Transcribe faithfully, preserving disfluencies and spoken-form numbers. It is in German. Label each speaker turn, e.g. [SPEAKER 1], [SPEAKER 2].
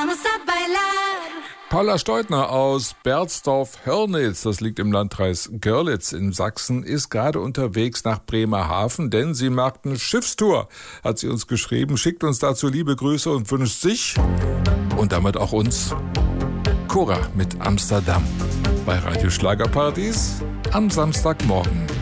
[SPEAKER 1] vamos a bailar.
[SPEAKER 2] Paula Steutner aus Berzdorf-Hörnitz, das liegt im Landkreis Görlitz in Sachsen, ist gerade unterwegs nach Bremerhaven, denn sie macht eine Schiffstour, hat sie uns geschrieben, schickt uns dazu liebe Grüße und wünscht sich und damit auch uns Cora mit Amsterdam bei Radio Schlagerparadies am Samstagmorgen.